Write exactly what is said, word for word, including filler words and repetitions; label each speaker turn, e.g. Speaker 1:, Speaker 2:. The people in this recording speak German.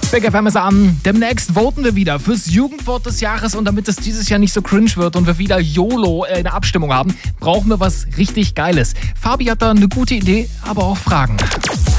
Speaker 1: Big F M ist an. Demnächst voten wir wieder fürs Jugendwort des Jahres und damit es dieses Jahr nicht so cringe wird und wir wieder YOLO in der Abstimmung haben, brauchen wir was richtig Geiles. Fabi hat da eine gute Idee, aber auch Fragen.